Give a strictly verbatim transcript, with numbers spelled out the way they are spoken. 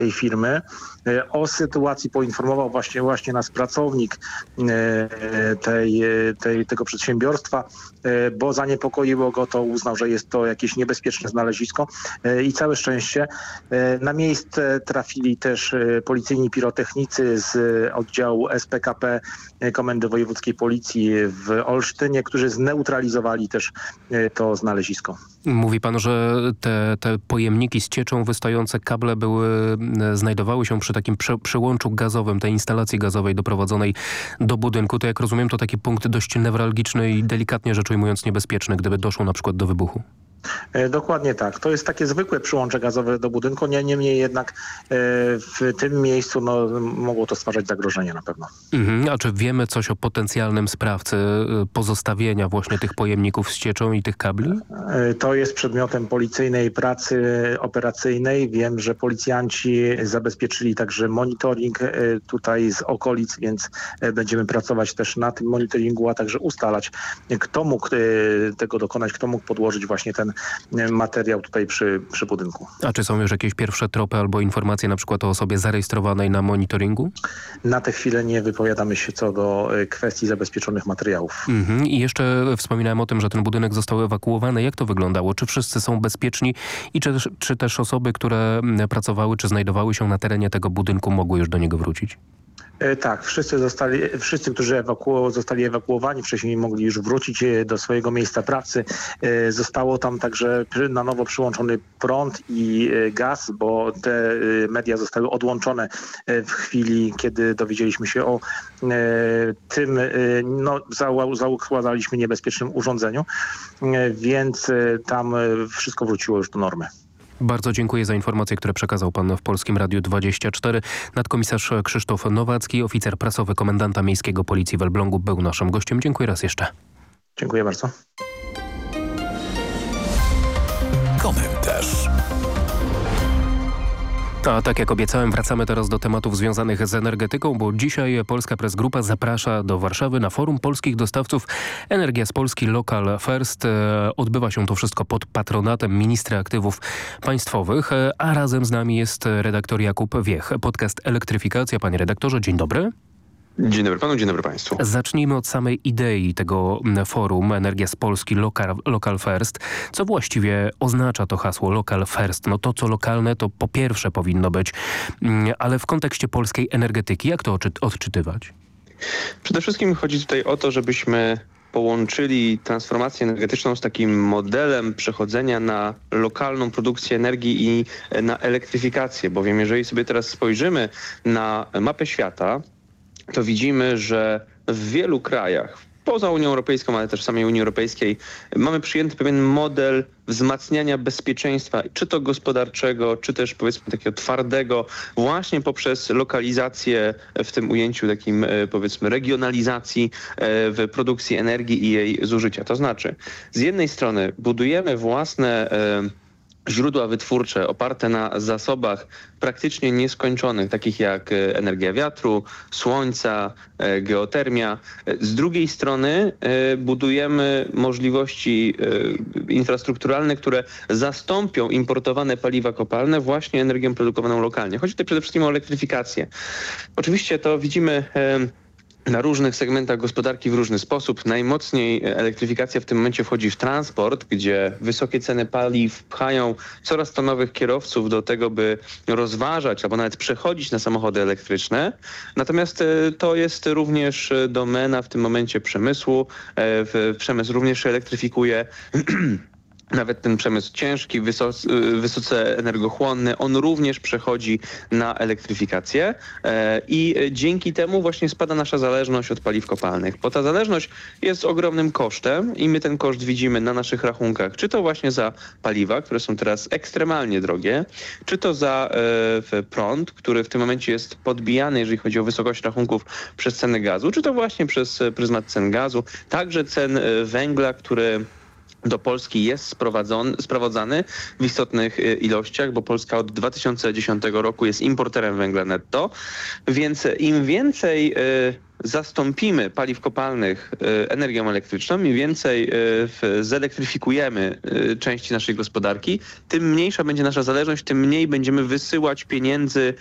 tej firmy. O sytuacji poinformował właśnie, właśnie nas pracownik tej, tej, tego przedsiębiorstwa, bo zaniepokoiło go to, uznał, że jest to jakieś niebezpieczne znalezisko i całe szczęście na miejsce trafili też policyjni pirotechnicy z oddziału S P K P Komendy Wojewódzkiej Policji w Olsztynie, którzy zneutralizowali też to znalezisko. Mówi pan, że te, te pojemniki z cieczą wystające kable były, znajdowały się przy takim prze, przełączu gazowym, tej instalacji gazowej doprowadzonej do budynku. To jak rozumiem, to taki punkt dość newralgiczny i delikatnie rzecz ujmując niebezpieczny, gdyby doszło na przykład do wybuchu. Dokładnie tak. To jest takie zwykłe przyłącze gazowe do budynku, nie, niemniej jednak w tym miejscu no, mogło to stwarzać zagrożenie na pewno. Mhm. A czy wiemy coś o potencjalnym sprawcy pozostawienia właśnie tych pojemników z cieczą i tych kabli? To jest przedmiotem policyjnej pracy operacyjnej. Wiem, że policjanci zabezpieczyli także monitoring tutaj z okolic, więc będziemy pracować też na tym monitoringu, a także ustalać, kto mógł tego dokonać, kto mógł podłożyć właśnie ten materiał tutaj przy, przy budynku. A czy są już jakieś pierwsze tropy albo informacje na przykład o osobie zarejestrowanej na monitoringu? Na tę chwilę nie wypowiadamy się co do kwestii zabezpieczonych materiałów. Mhm. I jeszcze wspominałem o tym, że ten budynek został ewakuowany. Jak to wyglądało? Czy wszyscy są bezpieczni i czy, czy też osoby, które pracowały czy znajdowały się na terenie tego budynku, mogły już do niego wrócić? Tak, wszyscy, zostali, wszyscy którzy ewaku, zostali ewakuowani, wcześniej mogli już wrócić do swojego miejsca pracy. Zostało tam także na nowo przyłączony prąd i gaz, bo te media zostały odłączone w chwili, kiedy dowiedzieliśmy się o tym, no, zaukładaliśmy niebezpiecznym urządzeniu, więc tam wszystko wróciło już do normy. Bardzo dziękuję za informacje, które przekazał pan w Polskim Radiu dwadzieścia cztery. Nadkomisarz Krzysztof Nowacki, oficer prasowy komendanta miejskiego Policji w Elblągu, był naszym gościem. Dziękuję raz jeszcze. Dziękuję bardzo. Komentarz. A tak jak obiecałem, wracamy teraz do tematów związanych z energetyką, bo dzisiaj Polska Press Grupa zaprasza do Warszawy na Forum Polskich Dostawców Energia z Polski Local First. Odbywa się to wszystko pod patronatem ministra aktywów państwowych, a razem z nami jest redaktor Jakub Wiech. Podcast Elektryfikacja. Panie redaktorze, dzień dobry. Dzień dobry panu, dzień dobry państwu. Zacznijmy od samej idei tego forum Energia z Polski Local, Local First. Co właściwie oznacza to hasło Local First? No to, co lokalne, to po pierwsze powinno być, ale w kontekście polskiej energetyki, jak to odczytywać? Przede wszystkim chodzi tutaj o to, żebyśmy połączyli transformację energetyczną z takim modelem przechodzenia na lokalną produkcję energii i na elektryfikację, bowiem jeżeli sobie teraz spojrzymy na mapę świata, to widzimy, że w wielu krajach, poza Unią Europejską, ale też w samej Unii Europejskiej, mamy przyjęty pewien model wzmacniania bezpieczeństwa, czy to gospodarczego, czy też powiedzmy takiego twardego, właśnie poprzez lokalizację w tym ujęciu takim powiedzmy regionalizacji w produkcji energii i jej zużycia. To znaczy, z jednej strony budujemy własne źródła wytwórcze oparte na zasobach praktycznie nieskończonych, takich jak energia wiatru, słońca, geotermia. Z drugiej strony budujemy możliwości infrastrukturalne, które zastąpią importowane paliwa kopalne właśnie energią produkowaną lokalnie. Chodzi tutaj przede wszystkim o elektryfikację. Oczywiście to widzimy na różnych segmentach gospodarki w różny sposób. Najmocniej elektryfikacja w tym momencie wchodzi w transport, gdzie wysokie ceny paliw pchają coraz to nowych kierowców do tego, by rozważać albo nawet przechodzić na samochody elektryczne. Natomiast to jest również domena w tym momencie przemysłu. Przemysł również elektryfikuje. Nawet ten przemysł ciężki, wysoce, wysoce energochłonny, on również przechodzi na elektryfikację i dzięki temu właśnie spada nasza zależność od paliw kopalnych. Bo ta zależność jest ogromnym kosztem i my ten koszt widzimy na naszych rachunkach, czy to właśnie za paliwa, które są teraz ekstremalnie drogie, czy to za e, prąd, który w tym momencie jest podbijany, jeżeli chodzi o wysokość rachunków, przez ceny gazu, czy to właśnie przez pryzmat cen gazu, także cen węgla, który do Polski jest sprowadzony, sprowadzany w istotnych ilościach, bo Polska od dwa tysiące dziesiątego roku jest importerem węgla netto, więc im więcej zastąpimy paliw kopalnych energią elektryczną, im więcej zelektryfikujemy części naszej gospodarki, tym mniejsza będzie nasza zależność, tym mniej będziemy wysyłać pieniędzy